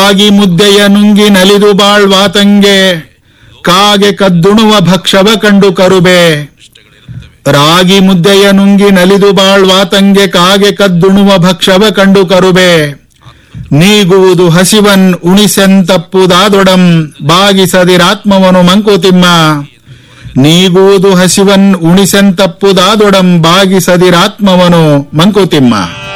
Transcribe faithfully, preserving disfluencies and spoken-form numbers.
ರಾಗಿ ಮುದ್ದೆಯ ನುಂಗಿ ನಲಿದು ಬಾಳ್ವಾತಂಗೆ ಕಾಗೆ ಕದ್ದುಣುವ ಭಕ್ಷವ ಕಂಡು ಕರುಬೆ. ರಾಗಿ ಮುದ್ದೆಯ ನುಂಗಿ ನಲಿದು ಬಾಳ್ವಾತಂಗೆ ಕಾಗೆ ಕದ್ದುಣುವ ಭಕ್ಷವ ಕಂಡು ಕರುಬೆ. ನೀಗುವುದು ಹಸಿವನ್ ಉಣಿಸೆಂತಪ್ಪುದಾದೊಡಂ ಬಾಗಿಸದಿರಾತ್ಮವನು ಮಂಕುತಿಮ್ಮ. ನೀಗುವುದು ಹಸಿವನ್ ಉಣಿಸೆಂತಪ್ಪುದಾದೊಡಂ ಬಾಗಿಸದಿರಾತ್ಮವನು ಮಂಕುತಿಮ್ಮ.